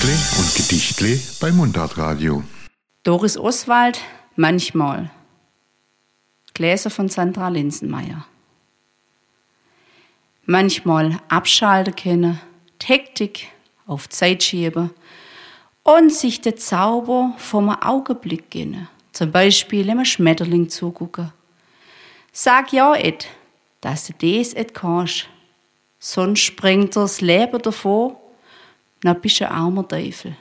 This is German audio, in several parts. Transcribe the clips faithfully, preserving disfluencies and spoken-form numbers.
Geschichtle und Gedichtle bei Mundartradio. Doris Oswald, manchmal. Gläser von Sandra Linsenmeier. Manchmal abschalten können, die Hektik auf Zeit schieben und sich der Zauber vom Augenblick gönnen. Zum Beispiel einem Schmetterling zugucken. Sag ja et, dass du des et kannst. Sonst springt das Leben davor, dann bist du ein armer Teufel.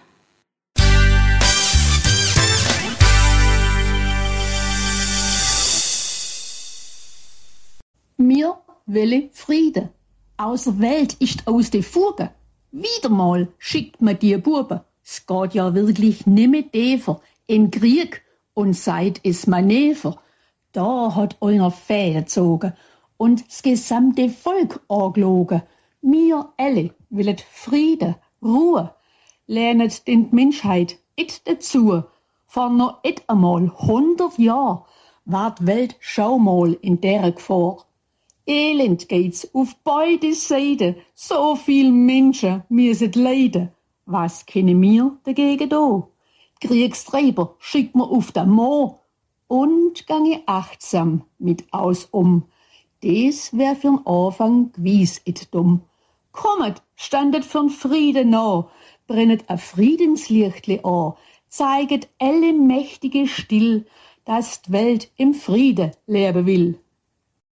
Mir wille Friede. Außer Welt ist aus de Fuge. Wieder mal schickt man die Buben. Es geht ja wirklich nimmer tiefer. In Krieg und seit is Manöver. Da hat einer Fäden gezogen und das gesamte Volk angelogen. Mir alle willet Friede, Ruhe. Lernet den Menschheit et dazu. Vor noch et einmal hundert Jahr war die Welt schau mal in der Gefahr. Elend geht's auf beide Seiten, so viel Menschen müssen leiden. Was können wir dagegen da? Die Kriegstreiber schickt man auf den Moor und gange achtsam mit aus um. Des wär für'n Anfang gewiss et dumm. Kommet, standet für'n Frieden nah, brennet a Friedenslichtli an, zeiget alle Mächtige still, dass die Welt im Friede leben will.